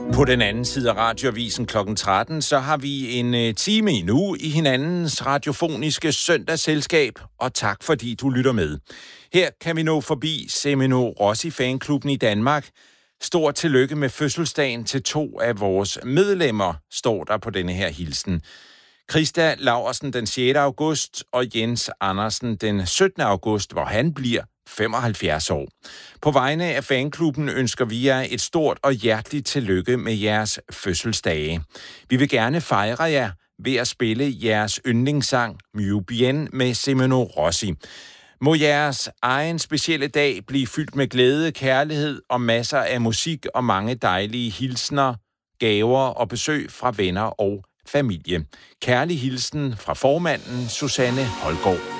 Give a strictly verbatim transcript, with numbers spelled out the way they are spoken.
På den anden side af Radioavisen klokken tretten, så har vi en time endnu i hinandens radiofoniske søndagsselskab, og tak fordi du lytter med. Her kan vi nå forbi Semino Rossi-fanklubben i Danmark. Stort tillykke med fødselsdagen til to af vores medlemmer, står der på denne her hilsen. Krista Laursen den sjette august og Jens Andersen den syttende august, hvor han bliver femoghalvfjerds år. På vegne af fanklubben ønsker vi jer et stort og hjerteligt tillykke med jeres fødselsdage. Vi vil gerne fejre jer ved at spille jeres yndlingssang Muy Bien med Semino Rossi. Må jeres egen specielle dag blive fyldt med glæde, kærlighed og masser af musik og mange dejlige hilsner, gaver og besøg fra venner og familie. Kærlig hilsen fra formanden Susanne Holgaard.